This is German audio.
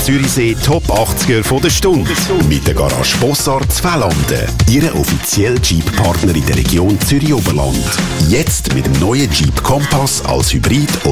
Zürichsee Top 80er von der Stunde. Mit der Garage Bossart Zwellanden. Ihre offizielle Jeep-Partner in der Region Zürich-Oberland. Jetzt mit dem neuen Jeep Kompass als Hybrid